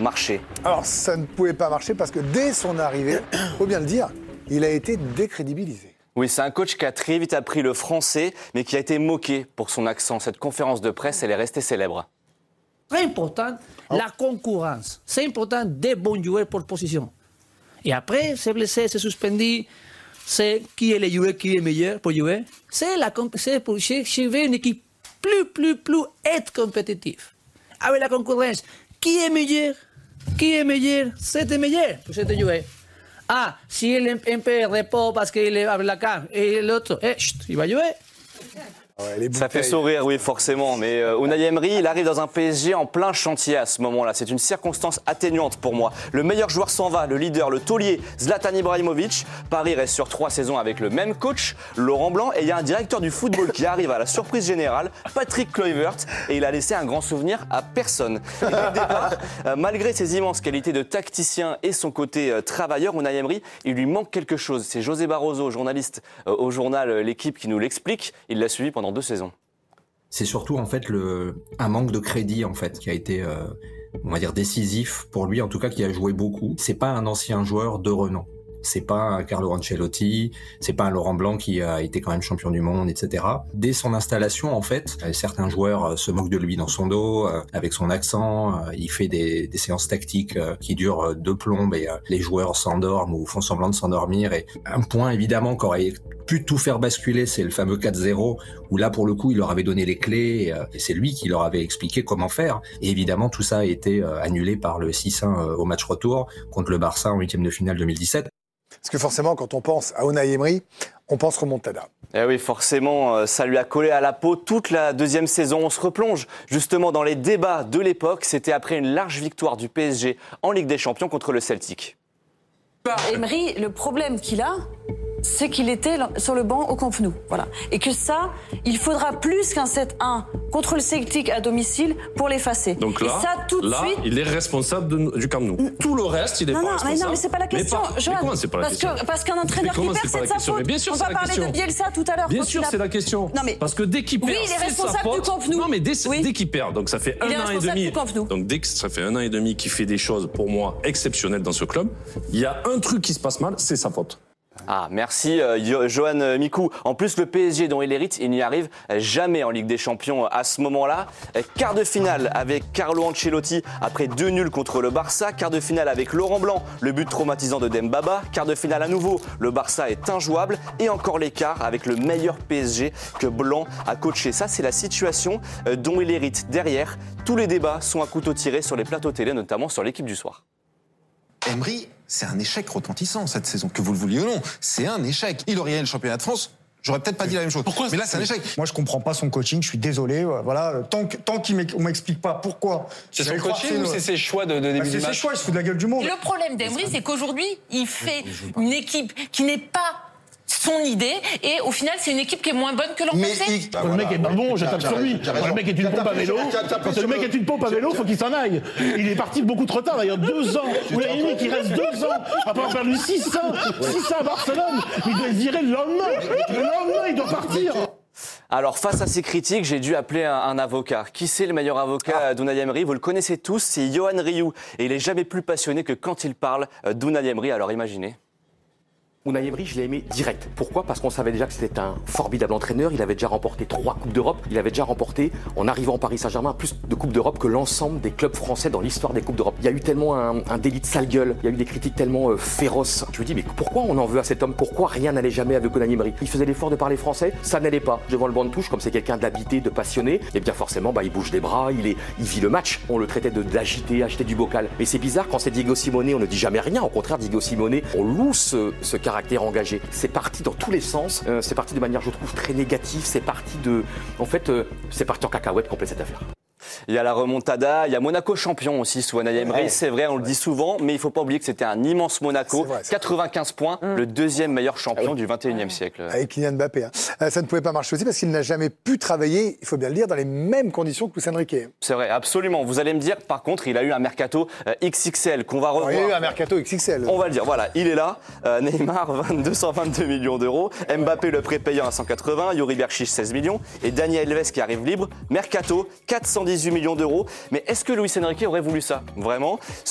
marcher? Alors, ça ne pouvait pas marcher parce que dès son arrivée, il faut bien le dire, il a été décrédibilisé. Oui, c'est un coach qui a très vite appris le français, mais qui a été moqué pour son accent. Cette conférence de presse, elle est restée célèbre. Très important, la concurrence. C'est important des bons joueurs pour position. Et après, c'est blessé, c'est suspendu, c'est qui est le joueur qui est meilleur pour jouer. C'est pour je veux une équipe plus être compétitive. Avec la concurrence, qui est meilleur, c'est le meilleur pour cette joueur. Ah, si il est un peu repos parce qu'il est avec la carte, et l'autre, il va jouer. Ouais, ça fait sourire, oui, forcément. Mais Unai Emery, il arrive dans un PSG en plein chantier à ce moment-là. C'est une circonstance atténuante pour moi. Le meilleur joueur s'en va, le leader, le taulier, Zlatan Ibrahimovic. Paris reste sur 3 saisons avec le même coach, Laurent Blanc. Et il y a un directeur du football qui arrive à la surprise générale, Patrick Kluivert. Et il a laissé un grand souvenir à personne. Et dès le départ, malgré ses immenses qualités de tacticien et son côté travailleur, Unai Emery, il lui manque quelque chose. C'est José Barroso, journaliste au journal L'Équipe, qui nous l'explique. Il l'a suivi pendant 2 saisons. C'est surtout en fait un manque de crédit en fait qui a été on va dire décisif pour lui, en tout cas qui a joué beaucoup. C'est pas un ancien joueur de renom. C'est pas un Carlo Ancelotti, c'est pas un Laurent Blanc qui a été quand même champion du monde, etc. Dès son installation, en fait, certains joueurs se moquent de lui dans son dos, avec son accent. Il fait des séances tactiques qui durent 2 plombes et les joueurs s'endorment ou font semblant de s'endormir. Et un point évidemment qu'aurait pu tout faire basculer, c'est le fameux 4-0 où là pour le coup il leur avait donné les clés et c'est lui qui leur avait expliqué comment faire. Et évidemment tout ça a été annulé par le 6-1 au match retour contre le Barça en 8e de finale 2017. Parce que forcément, quand on pense à Unai Emery, on pense remontada. Eh oui, forcément, ça lui a collé à la peau toute la 2e saison. On se replonge justement dans les débats de l'époque. C'était après une large victoire du PSG en Ligue des Champions contre le Celtic. Emery, le problème qu'il a, c'est qu'il était sur le banc au Camp Nou. Voilà. Et que ça, il faudra plus qu'un 7-1 contre le Celtic à domicile pour l'effacer. Donc là, et ça, tout de suite, il est responsable du Camp Nou. Tout le reste, il n'est pas responsable. Non, mais c'est pas la question. Mais comment c'est pas la question? Parce qu'un entraîneur qui perd, c'est de sa faute. Mais bien sûr, on va parler de Bielsa tout à l'heure. Bien sûr, c'est la question. Non, mais parce que dès qu'il perd, oui, il est c'est sa responsable faute. du Camp Nou. Non, mais dès qu'il perd, donc ça fait un an et demi. Donc dès que ça fait 1 an et demi qu'il fait des choses, pour moi, exceptionnelles dans ce club, il y a un truc qui se passe mal, c'est sa faute. Ah, merci Johan Mikou. En plus, le PSG dont il hérite, il n'y arrive jamais en Ligue des Champions à ce moment-là. Quart de finale avec Carlo Ancelotti après 2 nuls contre le Barça. Quart de finale avec Laurent Blanc, le but traumatisant de Dembaba. Quart de finale à nouveau, le Barça est injouable. Et encore l'écart avec le meilleur PSG que Blanc a coaché. Ça, c'est la situation dont il hérite. Derrière, tous les débats sont à couteau tiré sur les plateaux télé, notamment sur l'Équipe du soir. Emery, c'est un échec retentissant cette saison, que vous le vouliez ou non. C'est un échec. Il aurait gagné le championnat de France, j'aurais peut-être pas dit la même chose. Pourquoi? Mais là, c'est un échec. Moi, je comprends pas son coaching, je suis désolé. Voilà, tant qu'on m'explique pas pourquoi. C'est son coaching ou c'est ses choix de début du match? C'est ses choix, il se fout de la gueule du monde. Le problème d'Emery, c'est qu'aujourd'hui, il fait une équipe qui n'est pas son idée, et au final, c'est une équipe qui est moins bonne que l'on pensait. Le mec est pas bon, je tape sur lui. Le mec est une pompe à vélo. Quand le mec est une pompe à vélo, faut qu'il s'en aille. Il est parti beaucoup trop tard, d'ailleurs, 2 ans. Vous l'avez dit qu'il reste 2 ans après avoir perdu 600 à Barcelone. Il doit se virer le lendemain. Le lendemain, il doit partir. Alors, face à ces critiques, j'ai dû appeler un avocat. Qui c'est le meilleur avocat d'Unai Emery? Vous le connaissez tous, c'est Yohan Rioux. Et il n'est jamais plus passionné que quand il parle d'Unai Emery. Alors imaginez. Unai Emery, je l'ai aimé direct. Pourquoi? Parce qu'on savait déjà que c'était un formidable entraîneur. Il avait déjà remporté 3 Coupes d'Europe. Il avait déjà remporté, en arrivant au Paris Saint-Germain, plus de Coupes d'Europe que l'ensemble des clubs français dans l'histoire des Coupes d'Europe. Il y a eu tellement un délit de sale gueule. Il y a eu des critiques tellement féroces. Je me dis, mais pourquoi on en veut à cet homme? Pourquoi rien n'allait jamais avec Unai Emery? Il faisait l'effort de parler français, ça n'allait pas. Devant le banc de touche, comme c'est quelqu'un d'habité, de passionné, et bien forcément, il bouge les bras, il vit le match. On le traitait d'agité, acheter du bocal. Mais c'est bizarre, quand c'est Diego Simeone, on ne dit jamais rien. Au contraire, Diego Simeone, on loue ce caractère engagé. C'est parti dans tous les sens, c'est parti de manière, je trouve, très négative, c'est parti c'est parti en cacahuète complet cette affaire. Il y a la remontada, il y a Monaco champion aussi sous Unai Emery, c'est vrai, on le dit souvent, mais il ne faut pas oublier que c'était un immense Monaco, 95 points, le 2e meilleur champion du 21e siècle. Avec Kylian Mbappé. Ça ne pouvait pas marcher aussi parce qu'il n'a jamais pu travailler, il faut bien le dire, dans les mêmes conditions que Luis Enrique. C'est vrai, absolument. Vous allez me dire, par contre, il a eu un mercato XXL qu'on va revoir. Il a eu un mercato XXL. On va le dire, voilà, il est là. Neymar, 222 millions d'euros. Mbappé, le prêt payant à 180. Yuri Berchiche, 16 millions. Et Daniel Alves qui arrive libre. Mercato, 418 millions d'euros. Mais est-ce que Luis Enrique aurait voulu ça? Vraiment?